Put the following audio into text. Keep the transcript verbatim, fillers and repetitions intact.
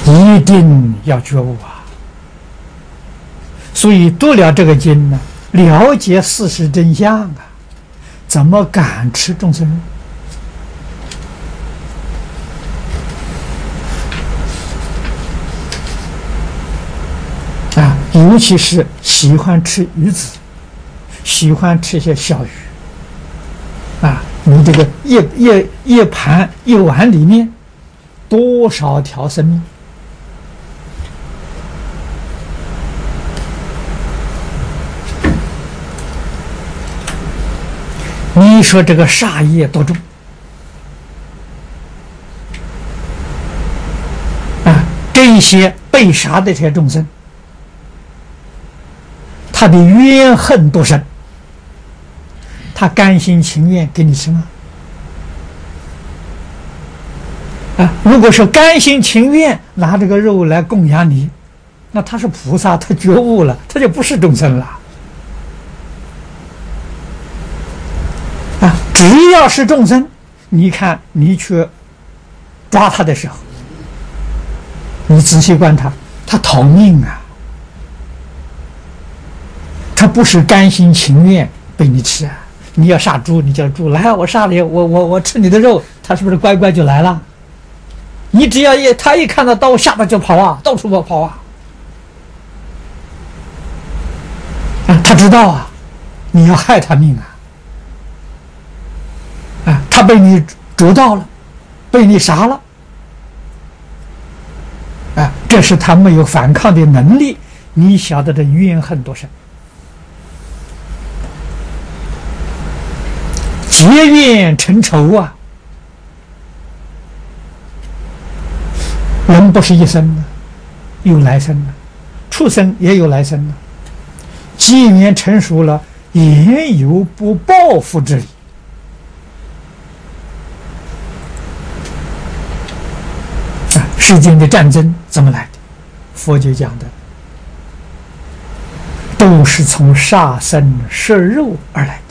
一定要觉悟啊！所以读了这个经呢，了解事实真相啊，怎么敢吃众生肉？啊，尤其是喜欢吃鱼子，喜欢吃一些小鱼，啊，你这个一一一盘一碗里面多少条生命？你说这个杀业多重啊？这些被杀的这些众生，他的怨恨多深？他甘心情愿给你吃吗？啊，如果是甘心情愿拿这个肉来供养你，那他是菩萨，他觉悟了，他就不是众生了。啊，只要是众生，你看你去抓他的时候，你仔细观察，他讨命啊，他不是甘心情愿被你吃啊。你要杀猪，你叫猪来，我杀了我我我吃你的肉，他是不是乖乖就来了？你只要一他一看到刀，吓得就跑啊，到处跑跑啊！啊，他知道啊，你要害他命啊！啊，他被你捉到了，被你杀了，啊，这是他没有反抗的能力，你晓得这怨恨多深？结怨成仇啊！人不是一生的，有来生的，畜生也有来生的。机缘成熟了，也有不报复之理。啊，世间的战争怎么来的？佛就讲的，都是从杀生食肉而来的。